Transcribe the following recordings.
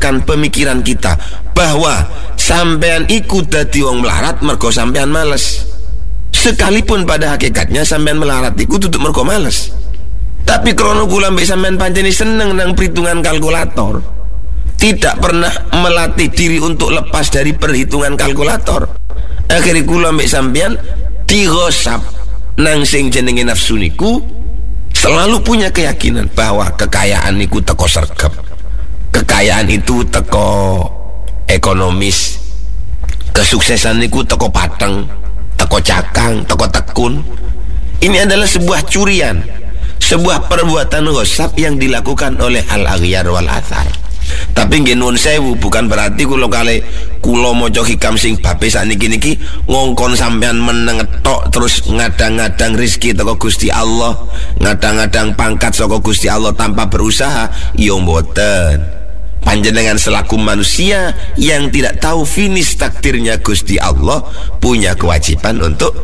mematahkan pemikiran kita bahwa sampean iku dadi wong melarat mergo sampean males. Sekalipun pada hakikatnya sampean melarat iku tutup mergo males. Tapi krono kula mbek sampean pancen seneng nang perhitungan kalkulator, tidak pernah melatih diri untuk lepas dari perhitungan kalkulator. Akhirnya kula mbek sampean digosap nang sing jenenge nafsu niku, selalu punya keyakinan bahwa kekayaan niku teko sergap, kekayaan itu teko ekonomis, kesuksesan niku teko pateng, teko cakang, teko tekun. Ini adalah sebuah curian, sebuah perbuatan gosap yang dilakukan oleh al-aghyar wal athar. Tapi nggih nuwun sewu, bukan berarti kula maca hikam sing babe sakniki ngongkon sampean meneng tok terus ngadang-ngadang rezeki teko Gusti Allah, ngadang-ngadang pangkat saka Gusti Allah tanpa berusaha. Ya mboten. Panjenengan selaku manusia yang tidak tahu finish takdirnya Gusti Allah punya kewajiban untuk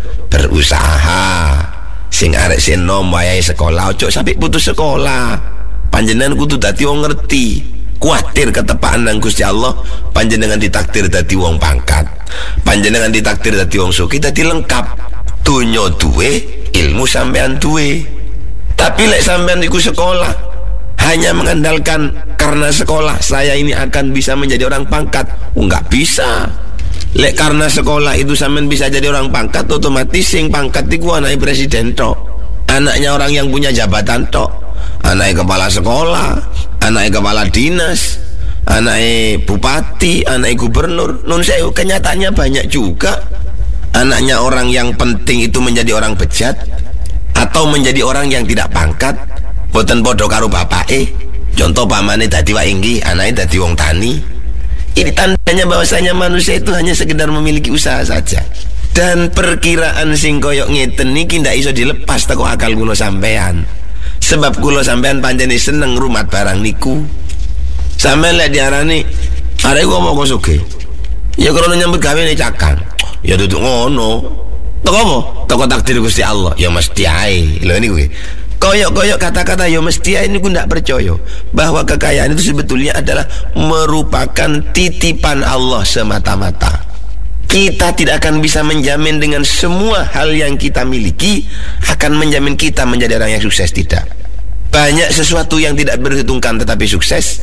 berusaha. Sing arek sing nom wayahe sekolah ojo sampai putus sekolah. Panjenengan kudu dadi wong ngerti. Kuatir ketepaan nang Gusti Allah, panjenengan ditakdir dadi wong pangkat, panjenengan ditakdir dadi wong sugih, dadi lengkap. Donya duwe, ilmu sampean duwe. Tapi lek sampean iku sekolah hanya mengandalkan karena sekolah saya ini akan bisa menjadi orang pangkat, enggak bisa. Lek karena sekolah itu sampean bisa jadi orang pangkat, otomatis sing pangkat iku anake presiden tok, anaknya orang yang punya jabatan tok, anaknya kepala sekolah, anaknya kepala dinas, anaknya bupati, anaknya gubernur. Nun sewu, kenyataannya banyak juga anaknya orang yang penting itu menjadi orang bejat atau menjadi orang yang tidak pangkat, boten podo karo bapake. Contoh pamane dadi wainggi, anaknya dadi wong tani. Ini tandanya bahwasanya manusia itu hanya sekedar memiliki usaha saja. Dan perkiraan sing koyok ngeten niki ndak iso dilepas teko akal kula sampean. Sebab kula sampean pancen seneng rumat barang niku. Sampeyan lek diarani arek kok mau sugih, ya krono nyambut gawe ne cakang. Ya duduk ngono. Teko apa? Teko takdir Gusti Allah. Ya mesti ae. Lho niku. Koyok-koyok kata-kata ya mesti ae niku ndak percaya bahwa kekayaan itu sebetulnya adalah merupakan titipan Allah semata-mata. Kita tidak akan bisa menjamin dengan semua hal yang kita miliki akan menjamin kita menjadi orang yang sukses, tidak. Banyak sesuatu yang tidak berhitungkan tetapi sukses.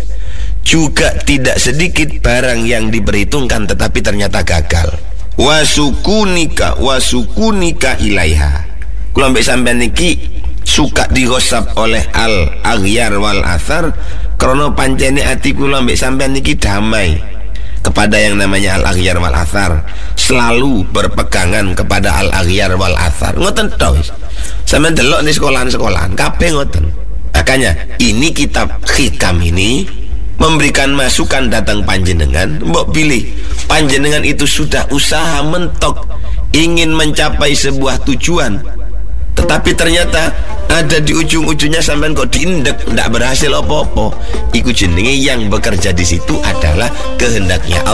Juga tidak sedikit barang yang diperhitungkan tetapi ternyata gagal. Wasukunika ilaiha. Kula mbek sampean niki suka digosap oleh al-aghyar wal athar karena pancene ati kula mbek sampean niki damai kepada yang namanya al-aghyar wal athar, selalu berpegangan kepada al-aghyar wal athar. Ngoten tok. Sampeyan delok di sekolahan-sekolahan kabeh ngoten. Makanya ini kitab hikam ini memberikan masukan datang panjenengan, mbok pilih panjenengan itu sudah usaha mentok ingin mencapai sebuah tujuan, tetapi ternyata ada di ujung-ujungnya sampean kok diindek, ndak berhasil apa-apa. Iku jenenge yang bekerja di situ adalah kehendaknya Allah.